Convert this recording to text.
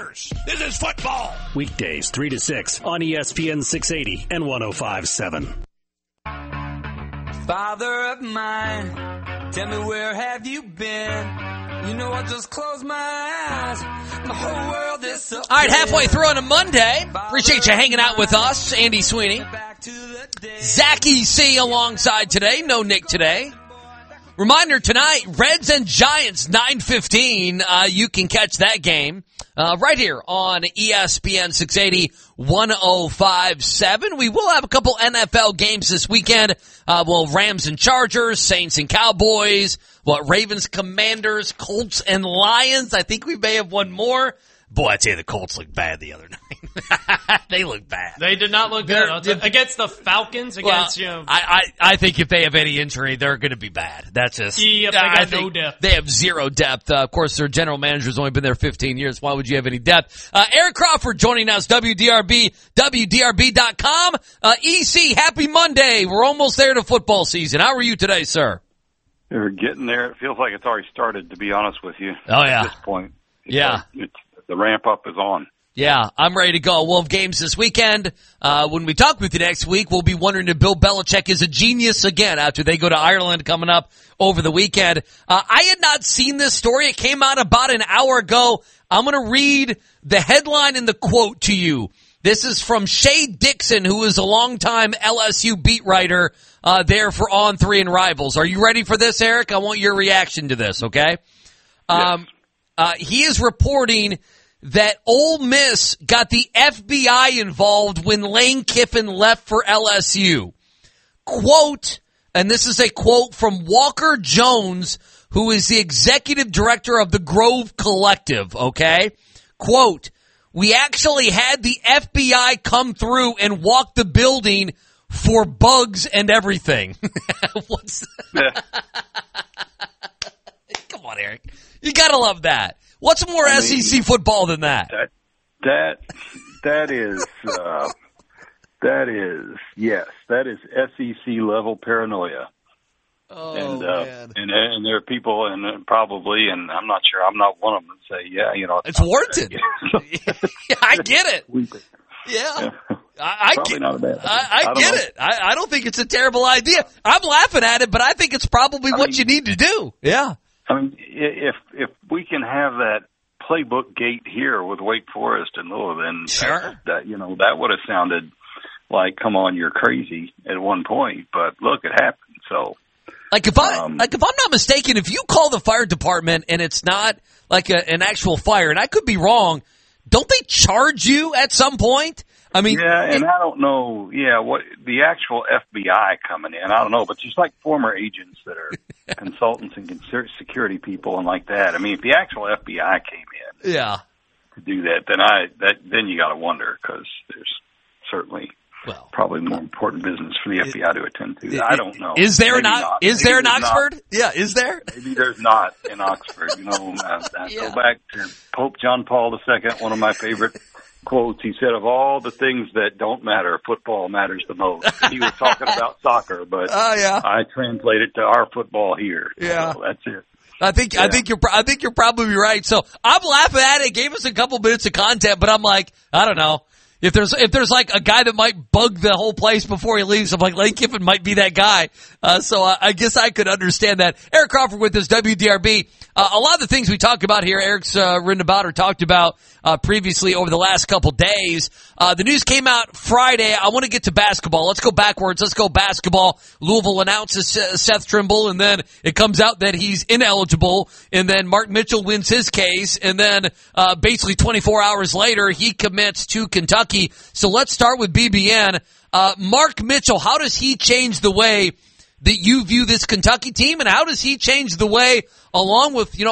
matters. This is football. Weekdays 3 to 6 on ESPN 680 and 105.7. Father of mine, tell me where have you been? You know, I just close my eyes. My whole world is so. All right, halfway through on a Monday. Appreciate you hanging out with us, Andy Sweeney. Zach E.C. alongside today. No Nick today. Reminder tonight, Reds and Giants, 9:15. You can catch that game right here on ESPN 680, 105.7. We will have a couple NFL games this weekend. Rams and Chargers, Saints and Cowboys, Ravens, Commanders, Colts and Lions. I think we may have one more. Boy, I tell you, the Colts looked bad the other night. They look bad. They did not look good. Against the Falcons, I think if they have any injury, they're going to be bad. That's just... Yep, they got no depth. They have zero depth. Of course, their general manager's only been there 15 years. Why would you have any depth? Eric Crawford joining us, WDRB, WDRB.com. EC, happy Monday. We're almost there to football season. How are you today, sir? They're getting there. It feels like it's already started, to be honest with you. Oh, yeah. At this point. The ramp up is on. Yeah, I'm ready to go. We'll have games this weekend. When we talk with you next week, we'll be wondering if Bill Belichick is a genius again after they go to Ireland coming up over the weekend. I had not seen this story. It came out about an hour ago. I'm going to read the headline and the quote to you. This is from Shay Dixon, who is a longtime LSU beat writer there for On 3 and Rivals. Are you ready for this, Eric? I want your reaction to this, okay? Yes. He is reporting that Ole Miss got the FBI involved when Lane Kiffin left for LSU. Quote, and this is a quote from Walker Jones, who is the executive director of the Grove Collective, okay? Quote, we actually had the FBI come through and walk the building for bugs and everything. What's Come on, Eric. You gotta love that. What's more SEC football than that? That is SEC level paranoia. Oh, man. And there are people, and probably, and I'm not sure, I'm not one of them, that say, yeah, you know. It's warranted. Yeah, I get it. Yeah. I get it. I don't think it's a terrible idea. I'm laughing at it, but I think it's probably what you need to do. Yeah. I mean, if we can have that playbook gate here with Wake Forest and Louisville, then sure. that would have sounded like, come on, you're crazy at one point. But look, it happened. So, if I'm not mistaken, if you call the fire department and it's not like an actual fire, and I could be wrong, don't they charge you at some point? I mean, yeah, and I don't know. Yeah, what the actual FBI coming in, I don't know, but just like former agents that are consultants and security people and like that. I mean, if the actual FBI came in, to do that, then you got to wonder, because there's certainly probably more important business for the FBI to attend to. I don't know. Is there not? Is there in Oxford? Yeah, is there? Maybe there's not in Oxford. You know, I go back to Pope John Paul II, one of my favorite quotes. He said, of all the things that don't matter, football matters the most. He was talking about soccer, but I translate it to our football here. Yeah. So that's it. I think you're probably right. So I'm laughing at it. It gave us a couple minutes of content, but I'm like, I don't know. If there's like a guy that might bug the whole place before he leaves, I'm like, Lane Kiffin might be that guy. So I guess I could understand that. Eric Crawford with us, WDRB. A lot of the things we talk about here, Eric's written about or talked about previously over the last couple days. The news came out Friday. I want to get to basketball. Let's go backwards. Let's go basketball. Louisville announces Seth Trimble, and then it comes out that he's ineligible, and then Mark Mitchell wins his case, and then basically 24 hours later, he commits to Kentucky. So let's start with BBN. Mark Mitchell, how does he change the way that you view this Kentucky team, and how does he change the way, along with,